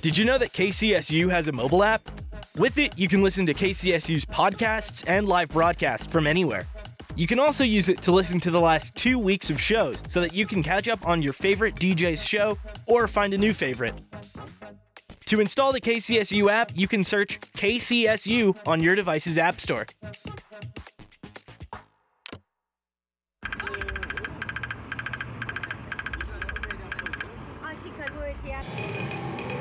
Did you know that KCSU has a mobile app? With it, you can listen to KCSU's podcasts and live broadcasts from anywhere. You can also use it to listen to the last 2 weeks of shows so that you can catch up on your favorite DJ's show or find a new favorite. To install the KCSU app, you can search KCSU on your device's app store.